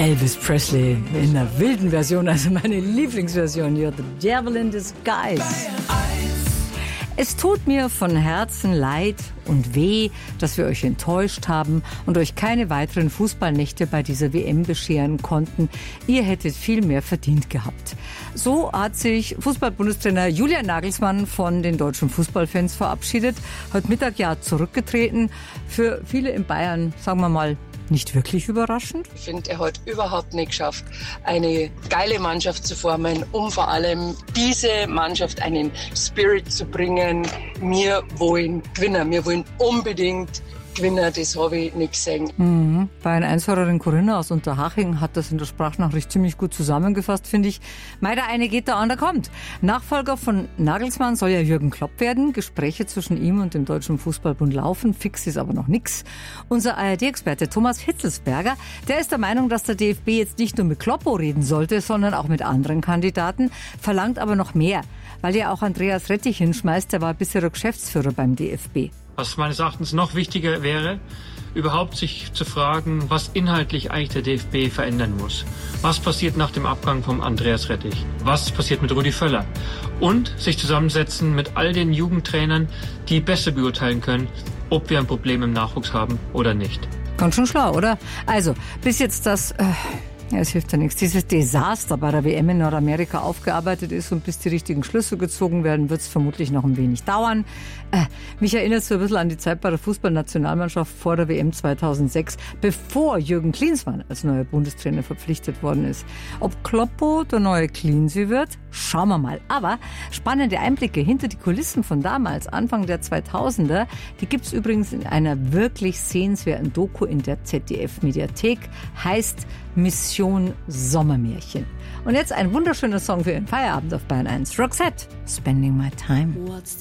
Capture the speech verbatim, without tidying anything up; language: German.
Elvis Presley in einer wilden Version, also meine Lieblingsversion. You're the devil in disguise. Es tut mir von Herzen leid und weh, dass wir euch enttäuscht haben und euch keine weiteren Fußballnächte bei dieser W M bescheren konnten. Ihr hättet viel mehr verdient gehabt. So hat sich Fußball-Bundestrainer Julian Nagelsmann von den deutschen Fußballfans verabschiedet. Heute Mittag ja zurückgetreten. Für viele in Bayern, sagen wir mal, nicht wirklich überraschend. Ich finde, er hat überhaupt nicht geschafft, eine geile Mannschaft zu formen, um vor allem diese Mannschaft einen Spirit zu bringen. Wir wollen Gewinner, wir wollen unbedingt Gewinner, das habe ich nicht gesehen. Mhm. Bayern eins-Hörerin Corinna aus Unterhaching hat das in der Sprachnachricht ziemlich gut zusammengefasst, finde ich. Mei, der eine geht, der andere kommt. Nachfolger von Nagelsmann soll ja Jürgen Klopp werden. Gespräche zwischen ihm und dem Deutschen Fußballbund laufen. Fix ist aber noch nix. Unser A R D-Experte Thomas Hitzelsberger, der ist der Meinung, dass der D F B jetzt nicht nur mit Kloppo reden sollte, sondern auch mit anderen Kandidaten, verlangt aber noch mehr, weil ja auch Andreas Rettich hinschmeißt, der war bisher Geschäftsführer beim D F B. Was meines Erachtens noch wichtiger wäre, überhaupt sich zu fragen, was inhaltlich eigentlich der D F B verändern muss. Was passiert nach dem Abgang von Andreas Rettich? Was passiert mit Rudi Völler? Und sich zusammensetzen mit all den Jugendtrainern, die besser beurteilen können, ob wir ein Problem im Nachwuchs haben oder nicht. Ganz schön schlau, oder? Also, bis jetzt das... Äh Ja, es hilft ja nichts. Dieses Desaster bei der W M in Nordamerika aufgearbeitet ist und bis die richtigen Schlüsse gezogen werden, wird es vermutlich noch ein wenig dauern. Äh, mich erinnert so ein bisschen an die Zeit bei der Fußballnationalmannschaft vor der W M zweitausendsechs, bevor Jürgen Klinsmann als neuer Bundestrainer verpflichtet worden ist. Ob Kloppo der neue Klinsi wird? Schauen wir mal. Aber spannende Einblicke hinter die Kulissen von damals, Anfang der zweitausender, die gibt's übrigens in einer wirklich sehenswerten Doku in der Z D F-Mediathek, heißt Mission Sommermärchen. Und jetzt ein wunderschöner Song für Ihren Feierabend auf Bayern eins. Roxette, Spending My Time.